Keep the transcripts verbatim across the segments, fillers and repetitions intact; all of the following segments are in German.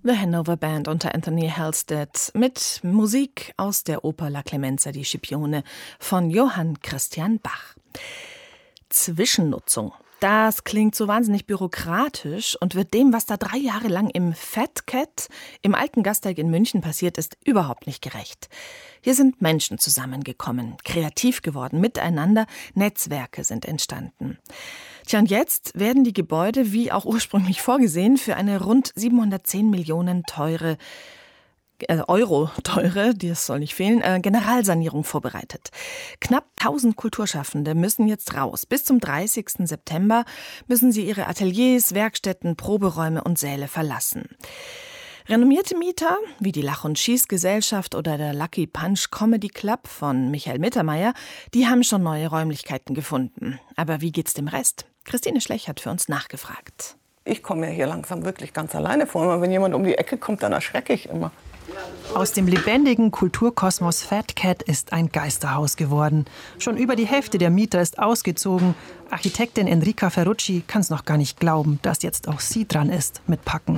The Hanover Band unter Anthony Halstead mit Musik aus der Oper La Clemenza di Scipione von Johann Christian Bach. Zwischennutzung. Das klingt so wahnsinnig bürokratisch und wird dem, was da drei Jahre lang im Fat Cat, im alten Gasteig in München passiert ist, überhaupt nicht gerecht. Hier sind Menschen zusammengekommen, kreativ geworden, miteinander, Netzwerke sind entstanden. Tja, und jetzt werden die Gebäude, wie auch ursprünglich vorgesehen, für eine rund siebenhundertzehn Millionen teure äh, Euro teure, das soll nicht fehlen, äh, Generalsanierung vorbereitet. Knapp tausend Kulturschaffende müssen jetzt raus. Bis zum dreißigsten September müssen sie ihre Ateliers, Werkstätten, Proberäume und Säle verlassen. Renommierte Mieter, wie die Lach- und Schießgesellschaft oder der Lucky Punch Comedy Club von Michael Mittermeier, die haben schon neue Räumlichkeiten gefunden. Aber wie geht's dem Rest? Christine Schlech hat für uns nachgefragt. Ich komme mir hier langsam wirklich ganz alleine vor. Wenn jemand um die Ecke kommt, dann erschrecke ich immer. Aus dem lebendigen Kulturkosmos Fat Cat ist ein Geisterhaus geworden. Schon über die Hälfte der Mieter ist ausgezogen. Architektin Enrica Ferrucci kann es noch gar nicht glauben, dass jetzt auch sie dran ist mit Packen.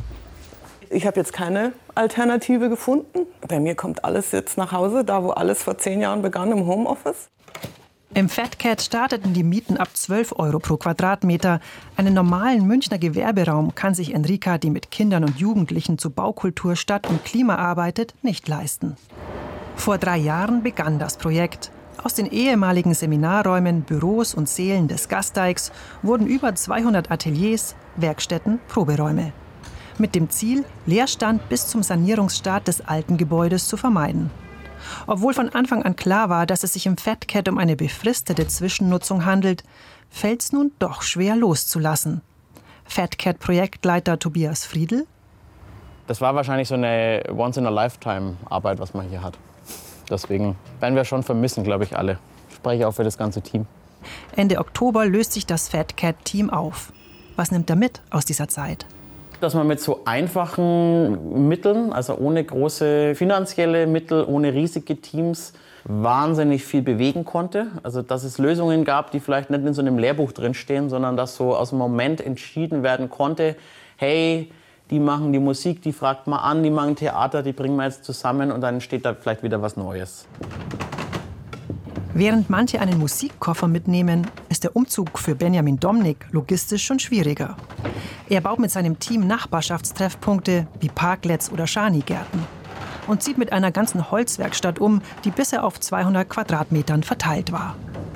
Ich habe jetzt keine Alternative gefunden. Bei mir kommt alles jetzt nach Hause, da wo alles vor zehn Jahren begann, im Homeoffice. Im Fat Cat starteten die Mieten ab zwölf Euro pro Quadratmeter. Einen normalen Münchner Gewerberaum kann sich Enrica, die mit Kindern und Jugendlichen zu Baukultur, Stadt und Klima arbeitet, nicht leisten. Vor drei Jahren begann das Projekt. Aus den ehemaligen Seminarräumen, Büros und Sälen des Gasteigs wurden über zweihundert Ateliers, Werkstätten, Proberäume. Mit dem Ziel, Leerstand bis zum Sanierungsstart des alten Gebäudes zu vermeiden. Obwohl von Anfang an klar war, dass es sich im Fat Cat um eine befristete Zwischennutzung handelt, fällt es nun doch schwer loszulassen. Fat Cat-Projektleiter Tobias Friedl. Das war wahrscheinlich so eine Once-in-a-Lifetime-Arbeit, was man hier hat. Deswegen werden wir schon vermissen, glaube ich, alle. Ich spreche auch für das ganze Team. Ende Oktober löst sich das Fat Cat-Team auf. Was nimmt er mit aus dieser Zeit? Dass man mit so einfachen Mitteln, also ohne große finanzielle Mittel, ohne riesige Teams, wahnsinnig viel bewegen konnte. Also dass es Lösungen gab, die vielleicht nicht in so einem Lehrbuch drinstehen, sondern dass so aus dem Moment entschieden werden konnte, hey, die machen die Musik, die fragt man an, die machen Theater, die bringen wir jetzt zusammen und dann entsteht da vielleicht wieder was Neues. Während manche einen Musikkoffer mitnehmen, ist der Umzug für Benjamin Domnick logistisch schon schwieriger. Er baut mit seinem Team Nachbarschaftstreffpunkte wie Parklets oder Schanigärten und zieht mit einer ganzen Holzwerkstatt um, die bisher auf zweihundert Quadratmetern verteilt war.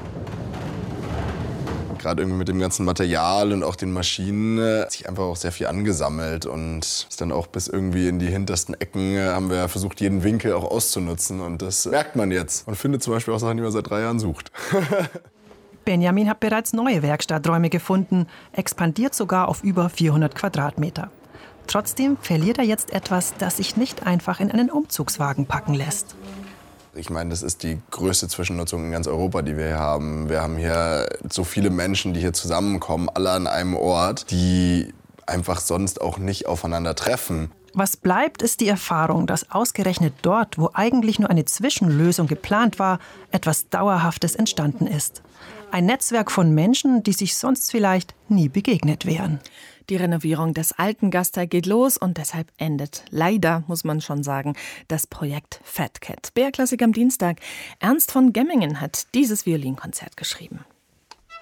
Gerade irgendwie mit dem ganzen Material und auch den Maschinen hat sich einfach auch sehr viel angesammelt und ist dann auch bis irgendwie in die hintersten Ecken haben wir versucht, jeden Winkel auch auszunutzen und das merkt man jetzt. Man findet zum Beispiel auch Sachen, die man seit drei Jahren sucht. Benjamin hat bereits neue Werkstatträume gefunden, expandiert sogar auf über vierhundert Quadratmeter. Trotzdem verliert er jetzt etwas, das sich nicht einfach in einen Umzugswagen packen lässt. Ich meine, das ist die größte Zwischennutzung in ganz Europa, die wir hier haben. Wir haben hier so viele Menschen, die hier zusammenkommen, alle an einem Ort, die einfach sonst auch nicht aufeinander treffen. Was bleibt, ist die Erfahrung, dass ausgerechnet dort, wo eigentlich nur eine Zwischenlösung geplant war, etwas Dauerhaftes entstanden ist. Ein Netzwerk von Menschen, die sich sonst vielleicht nie begegnet wären. Die Renovierung des alten Gasteig geht los und deshalb endet, leider muss man schon sagen, das Projekt Fat Cat. B R Klassik am Dienstag. Ernst von Gemmingen hat dieses Violinkonzert geschrieben.